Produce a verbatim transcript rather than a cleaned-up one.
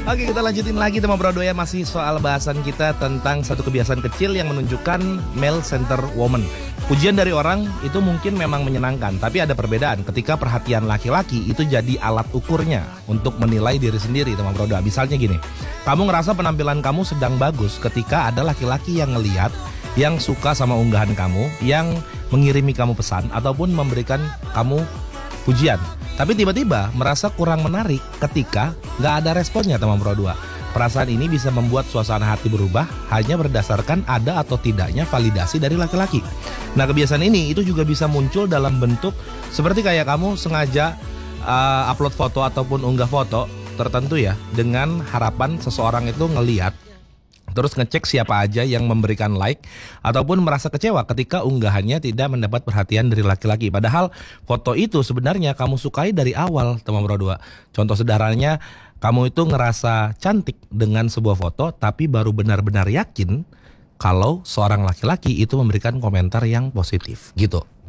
Oke, kita lanjutin lagi teman Bro dua ya. Masih soal bahasan kita tentang satu kebiasaan kecil yang menunjukkan male center woman. Pujian dari orang itu mungkin memang menyenangkan, tapi ada perbedaan ketika perhatian laki-laki itu jadi alat ukurnya untuk menilai diri sendiri teman Bro dua. Misalnya gini, kamu ngerasa penampilan kamu sedang bagus ketika ada laki-laki yang ngeliat, yang suka sama unggahan kamu, yang mengirimi kamu pesan ataupun memberikan kamu pujian. Tapi tiba-tiba merasa kurang menarik ketika gak ada responnya teman Bro dua. Perasaan ini bisa membuat suasana hati berubah hanya berdasarkan ada atau tidaknya validasi dari laki-laki. Nah, kebiasaan ini itu juga bisa muncul dalam bentuk seperti kayak kamu sengaja uh, upload foto ataupun unggah foto tertentu ya, dengan harapan seseorang itu ngeliat, terus ngecek siapa aja yang memberikan like, ataupun merasa kecewa ketika unggahannya tidak mendapat perhatian dari laki-laki. Padahal foto itu sebenarnya kamu sukai dari awal teman Bro dua. Contoh sederhananya, kamu itu ngerasa cantik dengan sebuah foto, tapi baru benar-benar yakin kalau seorang laki-laki itu memberikan komentar yang positif gitu.